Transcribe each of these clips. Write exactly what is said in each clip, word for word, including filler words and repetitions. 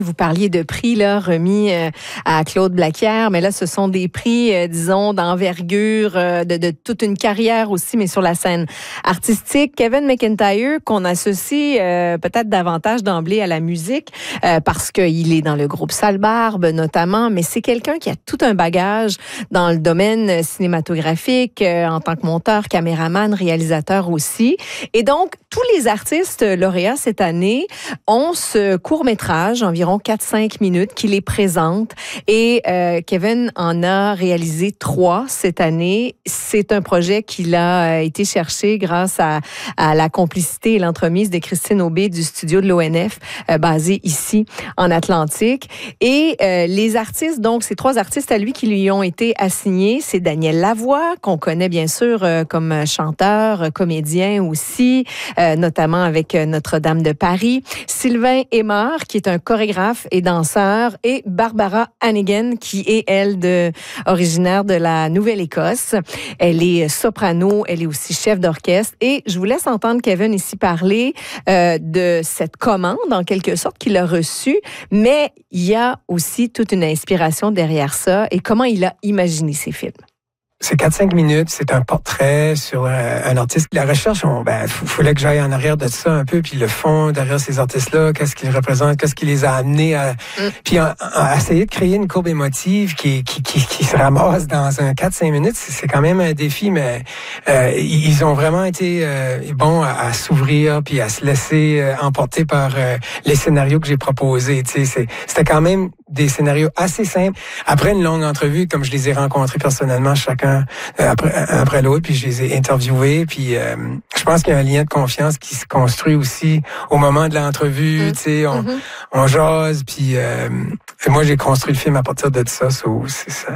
Vous parliez de prix là, remis euh, à Claude Blaquière, mais là, ce sont des prix, euh, disons, d'envergure, euh, de, de toute une carrière aussi, mais sur la scène artistique. Kevin McEntire, qu'on associe euh, peut-être davantage d'emblée à la musique, euh, parce qu'il est dans le groupe Sale Barbe, notamment, mais c'est quelqu'un qui a tout un bagage dans le domaine cinématographique, euh, en tant que monteur, caméraman, réalisateur aussi. Et donc, tous les artistes lauréats cette année ont ce court-métrage, environ quatre à cinq minutes, qui les présente. Et euh, Kevin en a réalisé trois cette année. C'est un projet qu'il a été cherché grâce à, à la complicité et l'entremise de Christine Aubé du studio de l'O N F, euh, basé ici en Atlantique. Et euh, les artistes, donc, ces trois artistes à lui qui lui ont été assignés, c'est Daniel Lavoie, qu'on connaît bien sûr euh, comme chanteur, comédien aussi, euh, notamment avec Notre-Dame de Paris. Sylvain Aymar, qui est un chorégraphe et danseur, et Barbara Hannigan, qui est, elle, de, originaire de la Nouvelle-Écosse. Elle est soprano, elle est aussi chef d'orchestre. Et je vous laisse entendre Kevin ici parler euh, de cette commande, en quelque sorte, qu'il a reçue, mais il y a aussi toute une inspiration derrière ça et comment il a imaginé ces films. C'est quatre à cinq minutes, c'est un portrait sur un, un artiste. La recherche, il ben, fallait que j'aille en arrière de ça un peu, puis le fond derrière ces artistes-là, qu'est-ce qu'ils représentent, qu'est-ce qui les a amenés à... Mm. Puis à, à essayer de créer une courbe émotive qui, qui, qui, qui se ramasse dans un quatre à cinq minutes, c'est, c'est quand même un défi, mais euh, ils ont vraiment été euh, bons à, à s'ouvrir, puis à se laisser euh, emporter par euh, les scénarios que j'ai proposés. Tu sais, c'est, c'était quand même des scénarios assez simples. Après une longue entrevue, comme je les ai rencontrés personnellement, chacun après, après l'autre, puis je les ai interviewés, puis euh, je pense qu'il y a un lien de confiance qui se construit aussi au moment de l'entrevue, mmh. tu sais, on, mmh. on jase, puis euh, moi j'ai construit le film à partir de ça, so, c'est ça.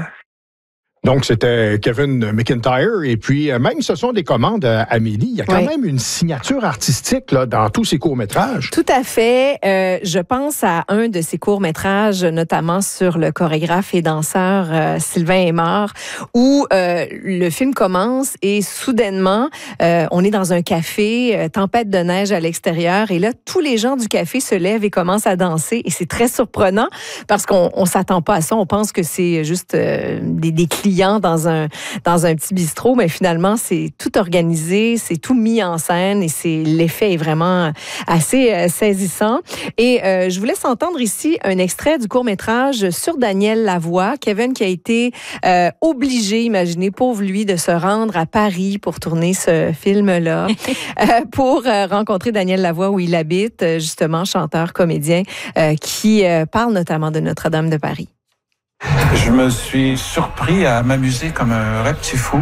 Donc, c'était Kevin McEntire. Et puis, même, ce sont des commandes à Amélie. Il y a quand oui. même une signature artistique là, dans tous ces courts-métrages. Tout à fait. Euh, je pense à un de ces courts-métrages, notamment sur le chorégraphe et danseur euh, Sylvain Aymar, où euh, le film commence et soudainement, euh, on est dans un café, euh, tempête de neige à l'extérieur. Et là, tous les gens du café se lèvent et commencent à danser. Et c'est très surprenant parce qu'on ne s'attend pas à ça. On pense que c'est juste euh, des, des clients dans un dans un petit bistrot, mais finalement c'est tout organisé, c'est tout mis en scène et c'est l'effet est vraiment assez euh, saisissant. Et euh, je vous laisse entendre ici un extrait du court-métrage sur Daniel Lavoie, Kevin qui a été euh, obligé, imaginez pauvre lui, de se rendre à Paris pour tourner ce film-là, euh, pour euh, rencontrer Daniel Lavoie où il habite, justement chanteur, comédien, euh, qui euh, parle notamment de Notre-Dame de Paris. Je me suis surpris à m'amuser comme un vrai petit fou.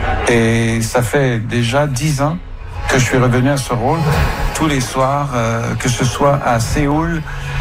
Et ça fait déjà dix ans que je suis revenu à ce rôle. Tous les soirs, euh, que ce soit à Séoul,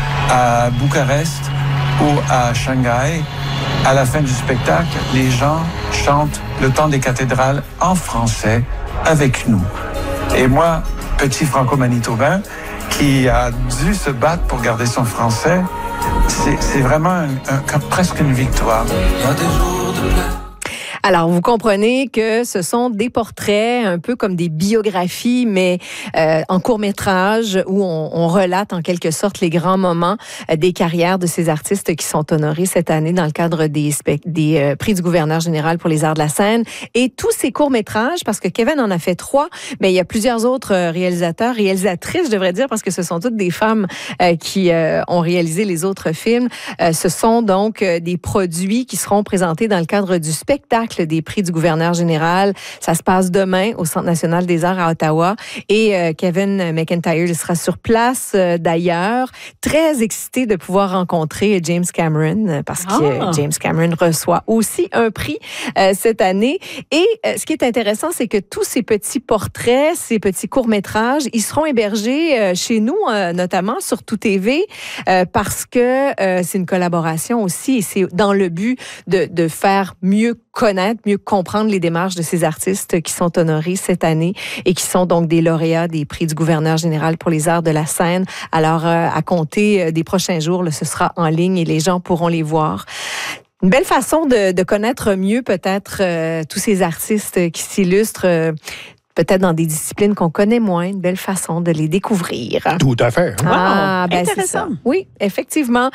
à Bucarest ou à Shanghai, à la fin du spectacle, les gens chantent Le Temps des cathédrales en français avec nous. Et moi, petit franco-manitobain, qui a dû se battre pour garder son français, C'est, c'est vraiment un, un, presque une victoire. Il y a des jours de plein. Alors, vous comprenez que ce sont des portraits, un peu comme des biographies, mais euh, en court-métrage, où on, on relate en quelque sorte les grands moments euh, des carrières de ces artistes qui sont honorés cette année dans le cadre des, des euh, prix du gouverneur général pour les arts de la scène. Et tous ces courts-métrages, parce que Kevin en a fait trois, mais il y a plusieurs autres réalisateurs, réalisatrices, je devrais dire, parce que ce sont toutes des femmes euh, qui euh, ont réalisé les autres films. Euh, ce sont donc euh, des produits qui seront présentés dans le cadre du spectacle des prix du gouverneur général. Ça se passe demain au Centre national des arts à Ottawa. Et euh, Kevin McEntire sera sur place euh, d'ailleurs. Très excité de pouvoir rencontrer James Cameron parce que ah. James Cameron reçoit aussi un prix euh, cette année. Et euh, ce qui est intéressant, c'est que tous ces petits portraits, ces petits courts-métrages, ils seront hébergés euh, chez nous, euh, notamment sur Tout T V, euh, parce que euh, c'est une collaboration aussi et c'est dans le but de, de faire mieux connaître, mieux comprendre les démarches de ces artistes qui sont honorés cette année et qui sont donc des lauréats des prix du gouverneur général pour les arts de la scène. Alors, euh, à compter des prochains jours, là, ce sera en ligne et les gens pourront les voir. Une belle façon de, de connaître mieux peut-être euh, tous ces artistes qui s'illustrent. Euh, peut-être dans des disciplines qu'on connaît moins, une belle façon de les découvrir. Tout à fait. Ah, Wow, ben c'est intéressant. ça. Oui, effectivement.